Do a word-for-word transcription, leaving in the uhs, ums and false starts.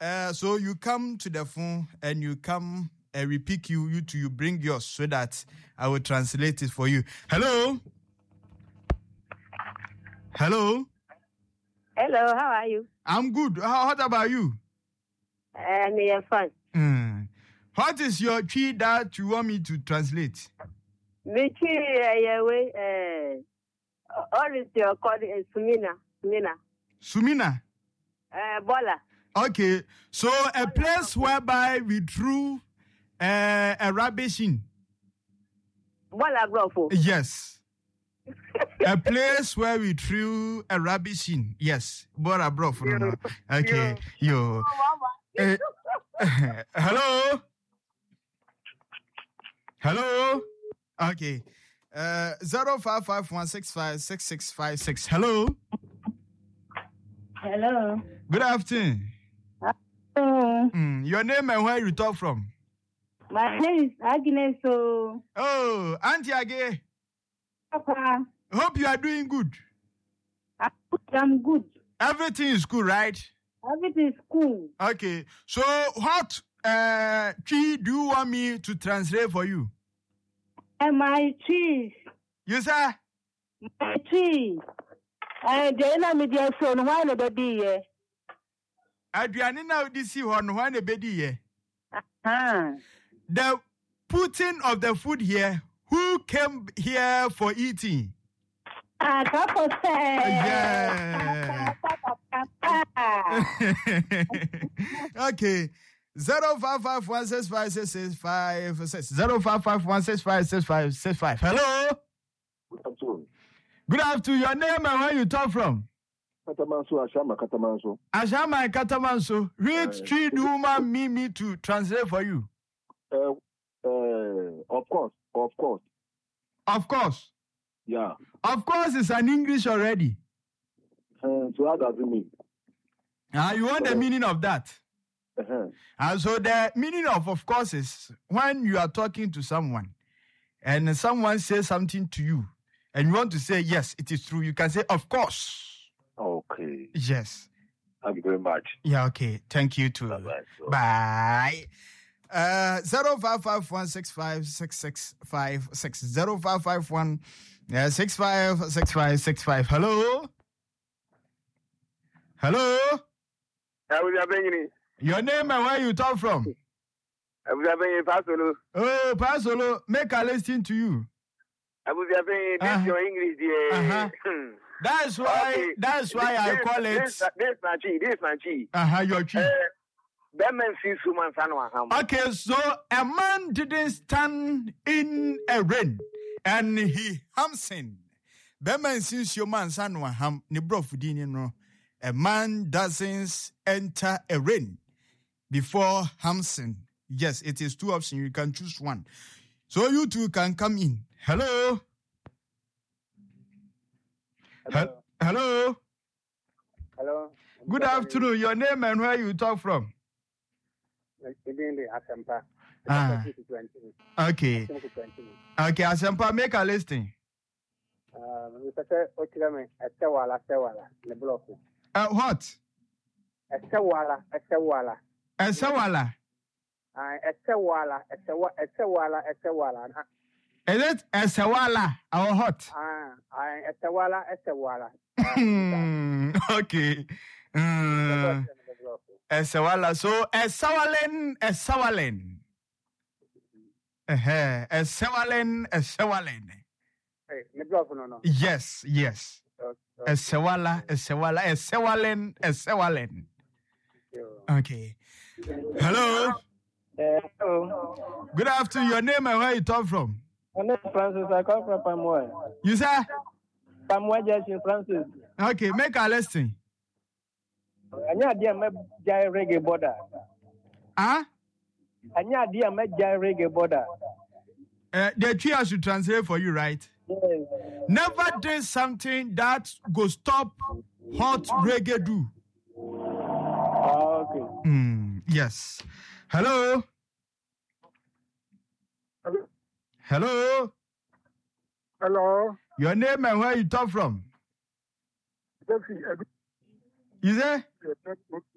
Uh, so you come to the phone and you come and we pick you, you to you bring yours so that I will translate it for you. Hello? Hello? Hello, how are you? I'm good. How, what about you? And uh, you're fine. Mm. What is your tree that you want me to translate? Me tree, uh, uh, all is your called is Sumina. Sumina. Sumina? Uh, Bola. Okay, so a place whereby we threw uh, a rubbish in. Bola Grofo. Yes. A place where we threw a rubbish in. Yes. Bola Grofo. No, no. Okay. Yo. Uh, hello? Hello? Okay. Uh, zero five five one six five six six five six. Hello? Hello. Good afternoon. Hello. Mm, your name and where you talk from? My name is Agnes. So. Oh, Auntie Age. Papa. Hope you are doing good. I'm good. Everything is good, right? Everything is cool. Okay. So what uh, tree do you want me to translate for you? And my trees. You say? My tree. And the enemy dear son, why not be here? Adriana now this one when a baby here. Uh-huh. The putting of the food here, who came here for eating? Ah, Papa Yeah. Okay. Zero five five one six five six six five six zero five five one six five six five six five. Hello. Good afternoon. Good afternoon. Your name and where you talk from? Katamanso, Ashama Katamanso. Ashama Katamanso. Which tree do you want me, me to translate for you? Uh, uh, of course, of course. Of course. Yeah. Of course, it's an English already. Uh, so how does it mean? Uh, you want the meaning of that? Uh-huh. And so the meaning of of course is when you are talking to someone and someone says something to you and you want to say, yes, it is true. You can say, of course. Okay. Yes. Thank you very much. Yeah, okay. Thank you too. Bye-bye. Bye. Uh, zero five five one six five six six five six zero five five one uh, six five six five six five. Hello. Hello. Your name and where you talk from? Oh, Pasolo, make a listen to you. Uh-huh. Your English, uh-huh. That's why. Okay. That's why this, I call it. This, this na chi. This na chi. Uh huh. Your chi. Uh, okay, so a man didn't stand in a rain, and he hamsin. Beman since your man san wa ham ni brofudini no. A man doesn't enter a rain before hamsin. Yes, it is two options. You can choose one. So you two can come in. Hello. Hello. Hello. Hello. Good afternoon. Your name and where you talk from? Ah. Okay. Okay, Asempa, make a listing. Uh, what? Esewala, Esewala. Esewala. Uh, Esewala, Esewala, Esewala, Esewala. Is it Esewala or what? Ah, uh, Esewala, Esewala. Okay. Uh, Esewala. So Esewalen, Esewalen. Uh-huh. Esewalen, Esewalen. Hey, no, no. Yes, yes. Okay. Esewala, Esewala, Esewalen, Esewalen. Okay. Hello. Hello. Good afternoon. Your name and where you talk from? My name is Francis. I come from Pamoy. You say? Pamoy Jason Francis. Okay, make a listing. Anya dia me jai reggae border. Huh? Anya dia me jai reggae border. Uh, the tree I should translate for you, right? Yes. Never did something that go stop hot reggae do. Oh, okay. Mm, yes. Hello. Hello. Hello. Hello. Your name and where you talk from? You say?